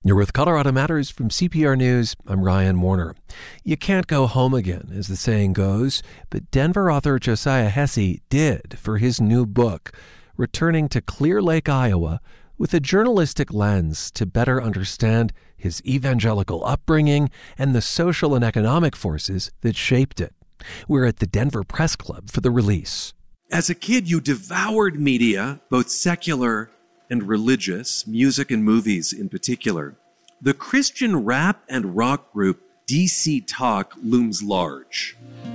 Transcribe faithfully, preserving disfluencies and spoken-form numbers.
You're with Colorado Matters from C P R News. I'm Ryan Warner. You can't go home again, as the saying goes, but Denver author Josiah Hesse did for his new book, returning to Clear Lake, Iowa, with a journalistic lens to better understand his evangelical upbringing and the social and economic forces that shaped it. We're at the Denver Press Club for the release. As a kid, you devoured media, both secular and religious, music and movies in particular. The Christian rap and rock group D C Talk looms large.